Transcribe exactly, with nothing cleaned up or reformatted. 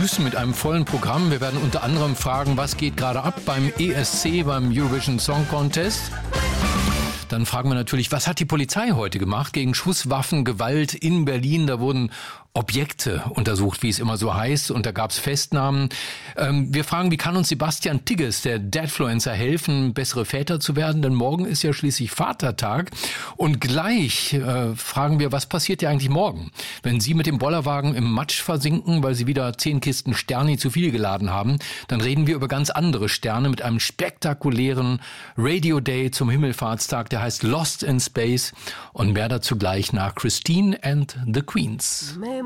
begrüßen mit einem vollen Programm. Wir werden unter anderem fragen, was geht gerade ab beim E S C, beim Eurovision Song Contest. Dann fragen wir natürlich, was hat die Polizei heute gemacht gegen Schusswaffengewalt in Berlin? Da wurden Objekte untersucht, wie es immer so heißt, und da gab es Festnahmen. Ähm, wir fragen, wie kann uns Sebastian Tigges, der Dadfluencer, helfen, bessere Väter zu werden? Denn morgen ist ja schließlich Vatertag. Und gleich äh, fragen wir, was passiert ja eigentlich morgen, wenn Sie mit dem Bollerwagen im Matsch versinken, weil Sie wieder zehn Kisten Sterni zu viel geladen haben? Dann reden wir über ganz andere Sterne mit einem spektakulären Radio Day zum Himmelfahrtstag, der heißt Lost in Space. Und mehr dazu gleich nach Christine and the Queens.